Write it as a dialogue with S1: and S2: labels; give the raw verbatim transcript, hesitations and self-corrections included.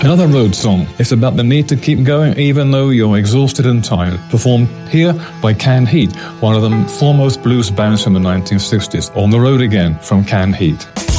S1: Another road song is about the need to keep going even though you're exhausted and tired, performed here by Canned Heat, one of the foremost blues bands from the nineteen sixties. On the Road Again from Canned Heat.